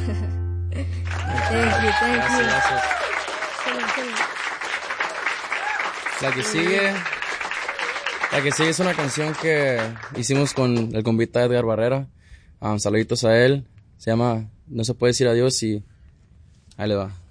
Thank you. Gracias. Solo. La que sigue es una canción que hicimos con el compita Edgar Barrera. Saluditos a él. Se llama No se puede decir adiós y ahí le va.